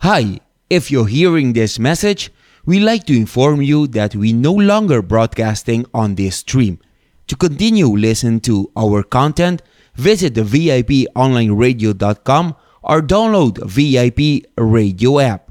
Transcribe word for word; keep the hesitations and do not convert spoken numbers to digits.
Hi, if you're hearing this message, we like to inform you that we no longer broadcasting on this stream. To continue listen to our content, visit the V I P online radio dot com or download V I P radio app.